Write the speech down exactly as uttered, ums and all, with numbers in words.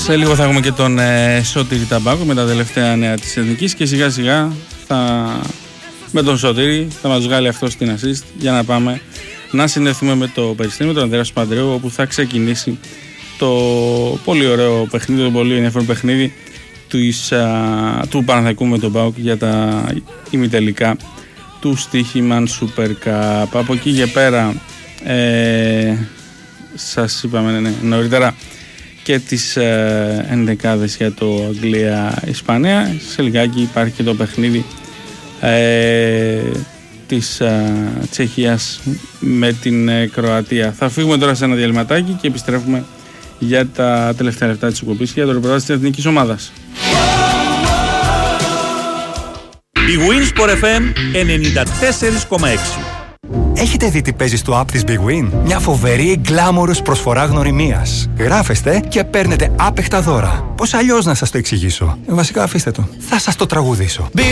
Σε λίγο θα έχουμε και τον ε, Σωτήρη Ταμπάκο με τα τελευταία νέα της Εθνικής και σιγά σιγά θα, με τον Σωτήρη θα μας βγάλει αυτό στην assist για να πάμε να συνδεθούμε με το Περιστέρι, με τον Ανδρέα Σπαντρέου, όπου θα ξεκινήσει το πολύ ωραίο παιχνίδι, το πολύ ενδιαφέρον παιχνίδι της, α, του Παναθηναϊκού με τον ΠΑΟΚ για τα ημιτελικά του Στοίχημαν Super Cup. Από εκεί και πέρα ε, σας είπαμε ναι, ναι, νωρίτερα και τις ε, ενδεκάδες για το Αγγλία-Ισπανία. Σε λιγάκι υπάρχει και το παιχνίδι ε, της ε, Τσεχίας με την ε, Κροατία. Θα φύγουμε τώρα σε ένα διαλυματάκι και επιστρέφουμε για τα τελευταία λεπτά της εκπομπής και για το ρεπορτάζ της εθνικής ομάδας. Η Winsport εφ εμ ενενήντα τέσσερα κόμμα έξι. Έχετε δει τι παίζει στο app της Big Win? Μια φοβερή γκλάμορος προσφορά γνωριμίας. Γράφεστε και παίρνετε άπεχτα δώρα. Πώς αλλιώς να σας το εξηγήσω? Βασικά αφήστε το. Θα σας το τραγουδήσω.